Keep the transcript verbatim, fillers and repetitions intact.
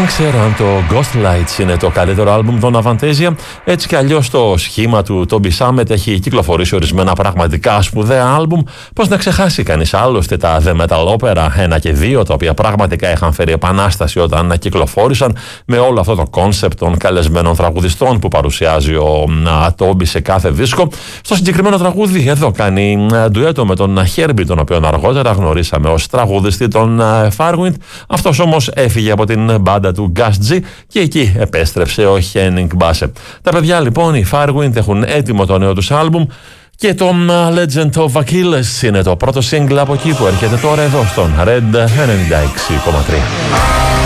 Δεν ξέρω αν το Ghost Lights είναι το καλύτερο άλμπουμ των Avantasia. Έτσι κι αλλιώς το σχήμα του Toby Summit έχει κυκλοφορήσει ορισμένα πραγματικά σπουδαία άλμπουμ. Πώς να ξεχάσει κανείς άλλωστε τα The Metal Opera ένα και δύο, τα οποία πραγματικά είχαν φέρει επανάσταση όταν κυκλοφόρησαν, με όλο αυτό το κόνσεπτ των καλεσμένων τραγουδιστών που παρουσιάζει ο Toby σε κάθε δίσκο. Στο συγκεκριμένο τραγούδι εδώ κάνει ντουέτο με τον Herbie, τον οποίον αργότερα γνωρίσαμε ως τραγουδιστή των Firewind. Αυτός όμως έφυγε από την μπάντα του Gus G και εκεί επέστρεψε ο Henning Basse. Τα παιδιά λοιπόν, οι Firewind, έχουν έτοιμο το νέο τους άλμπουμ και το Legend of Achilles είναι το πρώτο single από εκεί που έρχεται τώρα εδώ στον Red ενενήντα έξι κόμμα τρία.